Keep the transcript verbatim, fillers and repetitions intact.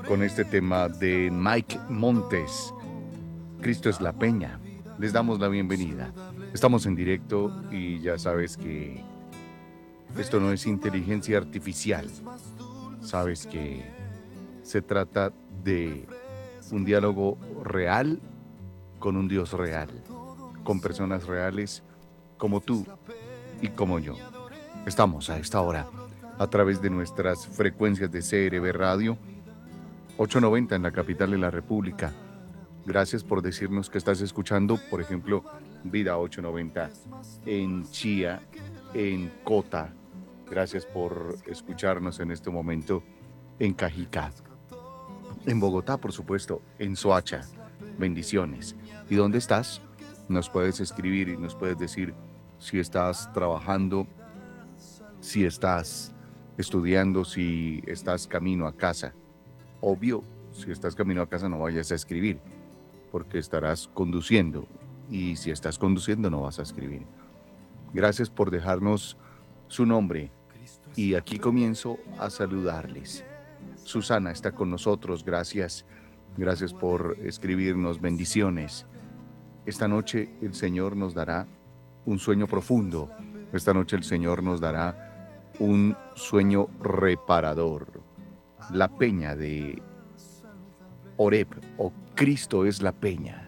con este tema de Mike Montes, Cristo es la Peña. Les damos la bienvenida. Estamos en directo y ya sabes que esto no es inteligencia artificial. Sabes que se trata de un diálogo real con un Dios real, con personas reales como tú y como yo. Estamos a esta hora a través de nuestras frecuencias de C R B Radio, ochocientos noventa en la capital de la República. Gracias por decirnos que estás escuchando, por ejemplo, Vida ochocientos noventa en Chía, en Cota. Gracias por escucharnos en este momento en Cajicá. En Bogotá, por supuesto, en Soacha. Bendiciones. ¿Y dónde estás? Nos puedes escribir y nos puedes decir si estás trabajando, si estás estudiando, si estás camino a casa. Obvio, si estás camino a casa no vayas a escribir, porque estarás conduciendo. Y si estás conduciendo no vas a escribir. Gracias por dejarnos su nombre. Y aquí comienzo a saludarles. Susana está con nosotros, gracias. Gracias por escribirnos, bendiciones. Esta noche el Señor nos dará un sueño profundo. Esta noche el Señor nos dará un sueño reparador. La peña de Oreb, o Cristo es la peña.